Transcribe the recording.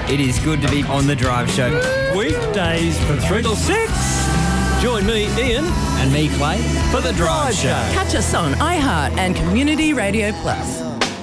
It is good to be on The Drive Show. Weekdays from 3 till 6. Join me, Ian. And me, Clay, For The Drive Show. Catch us on iHeart and Community Radio Plus.